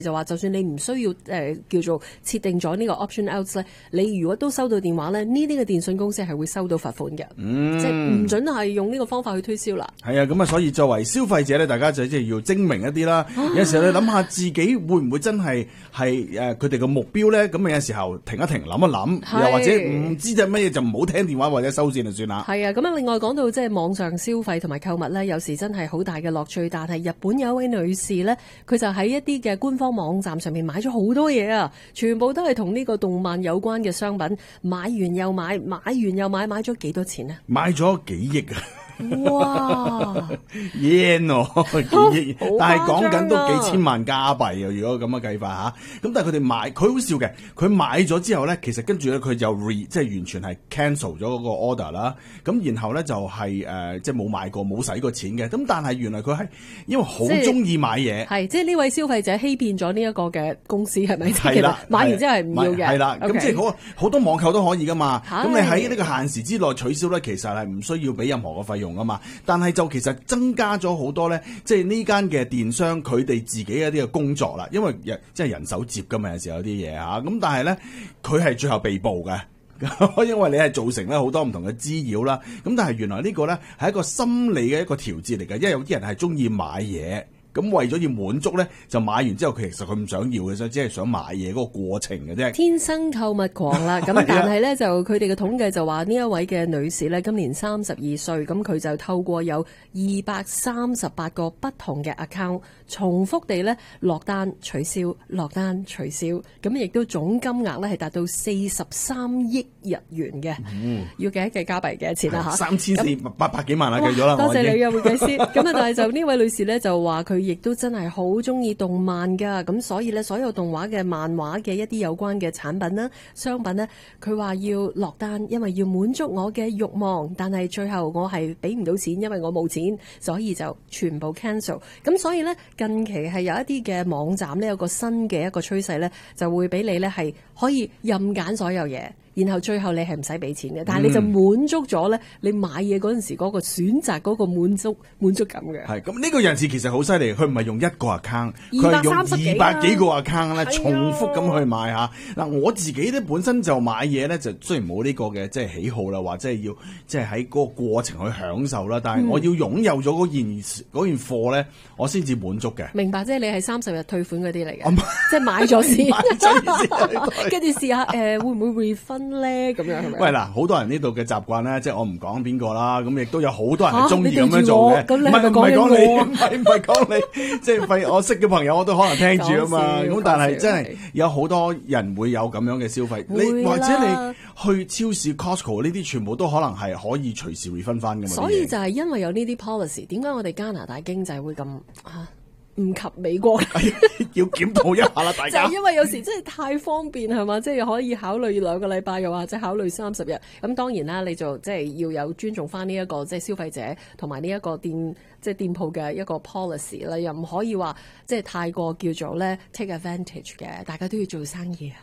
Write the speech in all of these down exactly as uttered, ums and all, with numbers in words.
就話就算你唔需要誒、呃、叫做設定咗呢個 option outs 咧，你如果都收到電話咧，呢啲嘅電信公司係會收到罰款嘅， 嗯、 即係唔準係用呢個方法去推銷啦。 係啊，咁啊，所以作為消費者咧，大家就即係要精明一啲啦。啊、有時候你諗下自己會唔會真係係誒佢哋嘅目標咧？咁有時候停一停，諗一諗，又或者唔知隻乜嘢就唔好聽電話或者收線就算啦。 係啊，咁啊，另外講到即係網上消費同埋購物咧，有時真係好大嘅樂趣。但係日本有一位女士咧，佢就喺一啲嘅官方網站上面買咗好多嘢啊，全部都係同呢個動漫有關嘅商品，買完又買，買完又買，買咗幾多錢啊？ 買咗幾億啊！ 哇 yen 喎，幾億，但係講緊都幾千萬加幣啊！如果咁嘅計法嚇，咁但係佢哋買，佢好笑嘅，佢買咗之後咧，其實跟住咧佢就 re 即係完全係 cancel 咗嗰個 order 啦。咁然後咧就係、是、誒、呃、即係冇買過冇使過錢嘅。咁但係原來佢係因為好中意買嘢， 係即係呢位消費者欺騙咗呢一個嘅公司係咪？ 係啦， 買完之後係唔要嘅。 係啦，咁 Okay 即係好好多網購都可以噶嘛。咁你喺呢個限時之內取消咧，其實係唔需要俾任何嘅費用噶嘛。但係就其實增加咗好多咧，即係呢間嘅電商佢哋自己一啲嘅工作啦，因為即係人手接噶嘛，有時候有啲嘢嚇。咁但係咧，佢係最後被捕嘅，因為你係造成咧好多唔同嘅滋擾啦。咁但係原來呢個咧係一個心理嘅一個調節嚟嘅，因為有啲人係中意買嘢。咁為咗要滿足咧，就買完之後，佢其實佢唔想要嘅，所以只係想買嘢嗰個過程嘅啫。 天生購物狂啦，咁但係咧就佢哋嘅統計就話呢一位嘅女士咧，今年三十二歲，咁佢就透過有二百三十八個不同嘅 account，重複地咧落單取消，落單取消，咁亦都總金額咧係達到四十三億日元嘅，嗯、要計一計加幣幾多錢啦嚇？ 三千四八百幾萬啦，計咗啦。 多謝你嘅會計師。咁啊，但係就呢位女士咧就話佢亦都真係好中意動漫噶，咁所以咧所有動畫嘅漫畫嘅一啲有關嘅產品啦、商品咧，佢話要落單，因為要滿足我嘅慾望，但係最後我係俾唔到錢，因為我冇錢，所以就全部 cancel。咁所以咧近期係有一啲嘅網站咧有個新嘅一個趨勢咧，就會俾你咧係可以任揀所有嘢。然後最後你係唔使俾錢嘅，但係你就滿足咗咧，你買嘢嗰陣時嗰個選擇嗰個滿足滿足感嘅。 係咁呢個人士其實好犀利，佢唔係用一個 account， 佢係用二百幾個 account 咧，重複咁去買嚇。嗱、啊、我自己咧本身就買嘢咧，就雖然冇呢個嘅即係喜好啦，或者係要即係喺嗰個過程去享受啦，但係我要擁有咗嗰件嗰件貨咧，我先至滿足嘅。 明白，即係你係三十日退款嗰啲嚟嘅，即係買咗先，跟住試下誒、呃、會唔會 refund？咧咁樣係咪？ 喂嗱，好多人呢度嘅習慣咧，即係我唔講邊個啦，咁亦都有好多人係中意咁樣做嘅。唔係唔係講你，唔係唔係講你，即係費我識嘅朋友我都可能聽住啊嘛。咁但係真係有好多人會有咁樣嘅消費，你或者你去超市 Costco 呢啲，全部都可能係可以隨時 refund 翻㗎嘛。 所以就係因為有呢啲 policy， 點解我哋加拿大經濟會咁啊？唔及美國要檢討一下啦，大家。 就因為有時真係太方便係嘛，即係可以考慮兩個禮拜，又或者考慮三十日。咁當然啦，你就即係要有尊重翻呢一個即係消費者同埋呢一個店即係店鋪嘅一個 policy 啦，又唔可以話即係太過叫做咧 take advantage 嘅，大家都要做生意啊。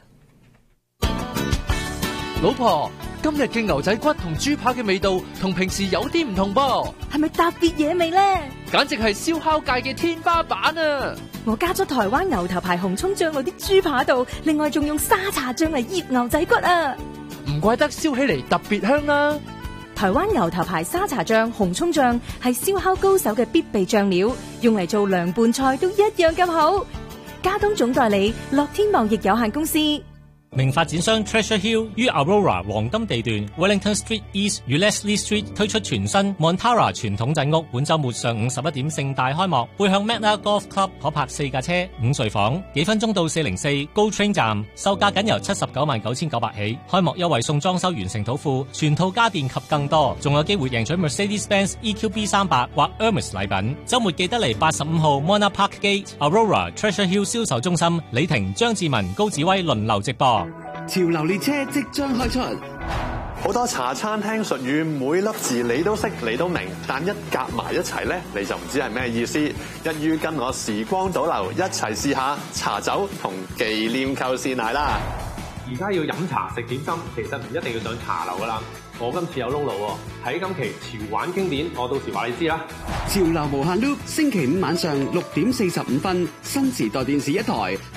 老婆，今日嘅牛仔骨同豬扒嘅味道同平時有啲唔同噃， 係咪特別野味呢？ 簡直係燒烤界嘅天花板啊！ 我加咗台灣牛頭牌紅蔥醬落啲豬扒度，另外仲用沙茶醬嚟醃牛仔骨啊！ 唔怪得燒起嚟特別香啦！ 台灣牛頭牌沙茶醬、紅蔥醬係燒烤高手嘅必備醬料，用嚟做涼拌菜都一樣咁好。加東總代理樂天貿易有限公司。 名發展商 Treasure Hill 於 Aurora 黃金地段 Wellington Street East 與 Leslie Street 推出全新 Montara 傳統鎮屋，本週末上午十一點盛大開幕，背向 Magna Golf Club 可泊四架車、五睡房，幾分鐘到四零四 Go Train 站，售價僅由七十九萬九千九百起，開幕優惠送裝修完成土庫、全套家電及更多，仲有機會贏取 Mercedes-Benz E Q B 三百或 Hermes 禮品。週末記得嚟八十五號 Mona Park Gate Aurora Treasure Hill 銷售中心，李婷、張志文、高志威輪流直播。 潮流列車即將開出，好多茶餐廳術語每粒字你都識你都明，但一夾埋一齊咧你就唔知係咩意思。一於跟我時光倒流，一齊試下茶酒同忌廉扣鮮奶啦！ 而家要飲茶食點心，其實唔一定要上茶樓噶啦。我今次有窿路喎，喺今期潮玩經典，我到時話你知啦。 潮流無限 loop，星期五晚上六點四十五分，新時代電視一台。